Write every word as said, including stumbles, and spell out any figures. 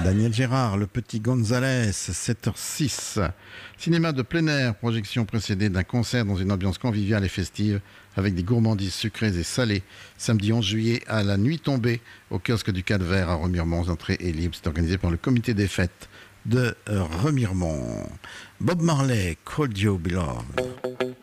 Daniel Gérard, Le Petit Gonzalez, sept heures six. Cinéma de plein air, projection précédée d'un concert dans une ambiance conviviale et festive avec des gourmandises sucrées et salées. Samedi onze juillet à la nuit tombée au kiosque du Calvaire à Remiremont. Entrée est libre. C'est organisé par le comité des fêtes de Remiremont. Bob Marley, Could You Be Loved?